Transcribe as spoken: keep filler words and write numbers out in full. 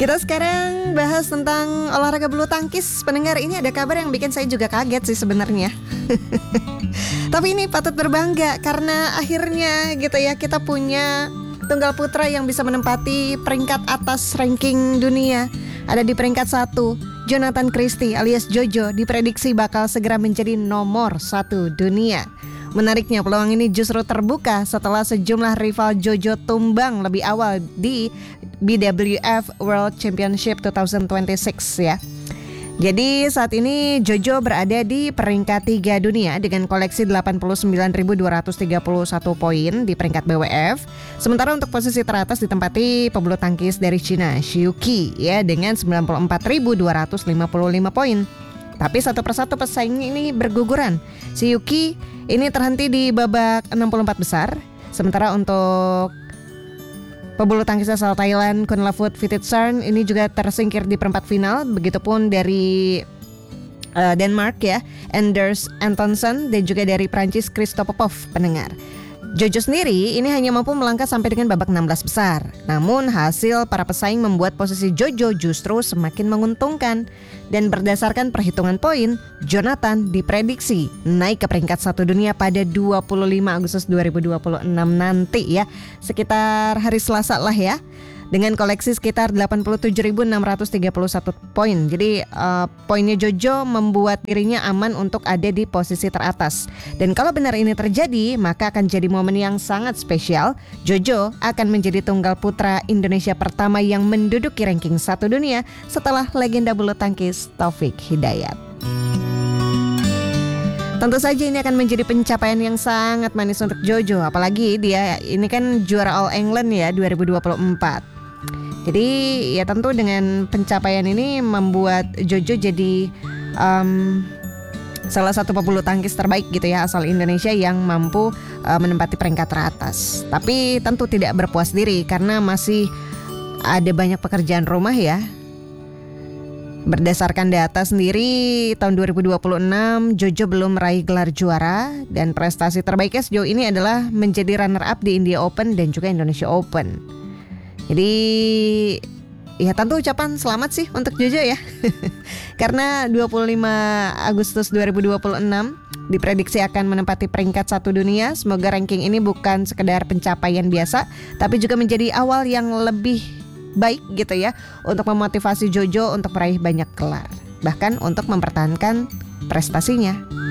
Kita sekarang bahas tentang olahraga bulu tangkis. Pendengar, ini ada kabar yang bikin saya juga kaget sih sebenarnya. Tapi ini patut berbangga karena akhirnya gitu ya, kita punya tunggal putra yang bisa menempati peringkat atas ranking dunia. Ada di peringkat satu, Jonathan Christie alias Jojo diprediksi bakal segera menjadi nomor satu dunia. Menariknya, peluang ini justru terbuka setelah sejumlah rival Jojo tumbang lebih awal di B W F World Championship dua ribu dua puluh enam ya. Jadi saat ini Jojo berada di peringkat tiga dunia dengan koleksi delapan puluh sembilan ribu dua ratus tiga puluh satu poin di peringkat B W F. Sementara untuk posisi teratas ditempati pebulu tangkis dari Cina, Shiyuki ya, dengan sembilan puluh empat ribu dua ratus lima puluh lima poin. Tapi satu persatu pesaing ini berguguran. Shiyuki ini terhenti di babak enam puluh empat besar. Sementara untuk pebulu tangkis asal Thailand, Kunlavut Vititsarn ini juga tersingkir di perempat final. Begitupun dari uh, Denmark ya, Anders Antonsen, dan juga dari Prancis Christophe Popov, pendengar. Jojo sendiri ini hanya mampu melangkah sampai dengan babak enam belas besar. Namun hasil para pesaing membuat posisi Jojo justru semakin menguntungkan. Dan berdasarkan perhitungan poin, Jonathan diprediksi naik ke peringkat satu dunia pada dua puluh lima Agustus dua ribu dua puluh enam nanti ya. Sekitar hari Selasa lah ya. Dengan koleksi sekitar delapan puluh tujuh ribu enam ratus tiga puluh satu poin. Jadi uh, poinnya Jojo membuat dirinya aman untuk ada di posisi teratas. Dan kalau benar ini terjadi, maka akan jadi momen yang sangat spesial. Jojo akan menjadi tunggal putra Indonesia pertama yang menduduki ranking satu dunia setelah legenda bulu tangkis Taufik Hidayat. Tentu saja ini akan menjadi pencapaian yang sangat manis untuk Jojo. Apalagi dia ini kan juara All England ya dua ribu dua puluh empat. Jadi ya tentu dengan pencapaian ini membuat Jojo jadi um, salah satu pebulu tangkis terbaik gitu ya asal Indonesia yang mampu uh, menempati peringkat teratas. Tapi tentu tidak berpuas diri karena masih ada banyak pekerjaan rumah ya. Berdasarkan data sendiri tahun dua ribu dua puluh enam Jojo belum meraih gelar juara dan prestasi terbaiknya sejauh ini adalah menjadi runner up di India Open dan juga Indonesia Open. Jadi ya tentu ucapan selamat sih untuk Jojo ya. Karena dua puluh lima Agustus dua ribu dua puluh enam diprediksi akan menempati peringkat satu dunia. Semoga ranking ini bukan sekedar pencapaian biasa, tapi juga menjadi awal yang lebih baik gitu ya untuk memotivasi Jojo untuk meraih banyak gelar, bahkan untuk mempertahankan prestasinya.